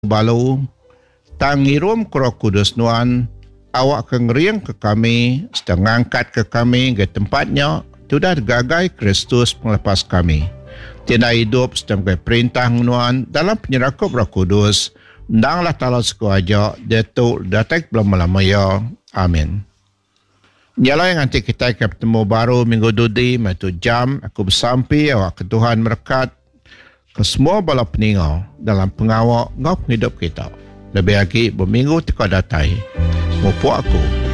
balu tangirum ke Roh Kudus nuan awak kengeriang ke kami sedang angkat ke kami ke tempatnya sudah gagai Kristus melepas kami tina hidup sedang ke perintah nuan dalam penyerahkan Roh Kudus ndanglah talau sekuaja detuk datek belum melamaya. Amin. Yalah yang nanti kita akan bertemu baru minggu dudi matu jam aku bersampi awak ke Tuhan berkat ke semua bala peningau dalam pengawal ngau hidup kita. Lebih lagi berminggu teka datai. Mupu aku.